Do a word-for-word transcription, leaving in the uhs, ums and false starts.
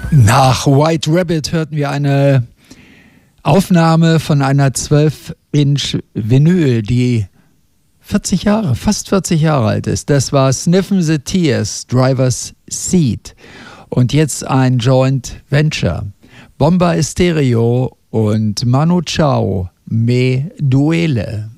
Nach White Rabbit hörten wir eine Aufnahme von einer zwölf Inch Vinyl, die vierzig Jahre, fast vierzig Jahre alt ist. Das war Sniffin' the Tears, Driver's Seat. Und jetzt ein Joint Venture. Bomba Estéreo und Manu Chao, Me Duele.